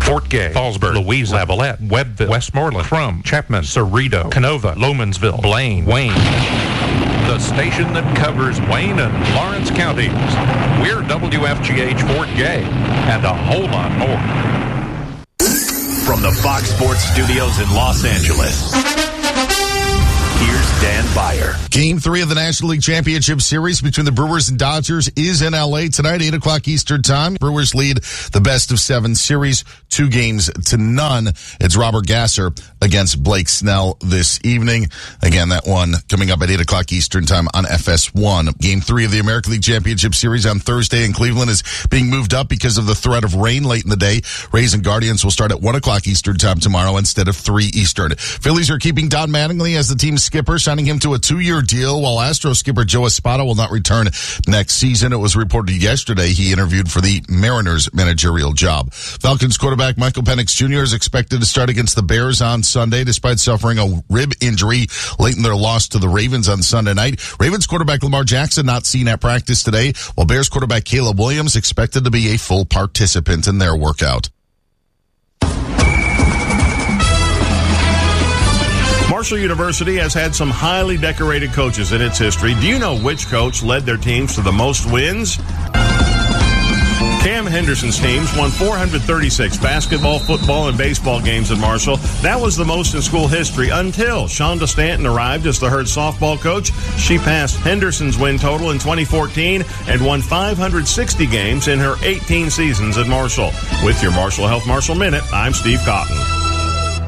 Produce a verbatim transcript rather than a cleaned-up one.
Fort Gay, Fallsburg, Louisa, Lavalette, Webbville, Westmoreland, Crum, Chapman, Cerrito, Canova, Lomansville, Blaine, Wayne. The station that covers Wayne and Lawrence counties. We're W F G H Fort Gay, and a whole lot more. From the Fox Sports Studios in Los Angeles, here's Dan Beyer. Game three of the National League Championship Series between the Brewers and Dodgers is in L A tonight, eight o'clock Eastern Time. Brewers lead the best of seven series, two games to none. It's Robert Gasser against Blake Snell this evening. Again, that one coming up at eight o'clock Eastern Time on F S one. Game three of the American League Championship Series on Thursday in Cleveland is being moved up because of the threat of rain late in the day. Rays and Guardians will start at one o'clock Eastern Time tomorrow instead of three Eastern. Phillies are keeping Don Mattingly as the team's skipper, signing him to a two-year deal, while Astros skipper Joe Espada will not return next season. It was reported yesterday he interviewed for the Mariners managerial job. Falcons quarterback Michael Penix Junior is expected to start against the Bears on Sunday, despite suffering a rib injury late in their loss to the Ravens on Sunday night. Ravens quarterback Lamar Jackson not seen at practice today, while Bears quarterback Caleb Williams expected to be a full participant in their workout. Marshall University has had some highly decorated coaches in its history. Do you know which coach led their teams to the most wins? Cam Henderson's teams won four hundred thirty-six basketball, football, and baseball games at Marshall. That was the most in school history until Shonda Stanton arrived as the Herd softball coach. She passed Henderson's win total in twenty fourteen and won five hundred sixty games in her eighteen seasons at Marshall. With your Marshall Health Marshall Minute, I'm Steve Cotton.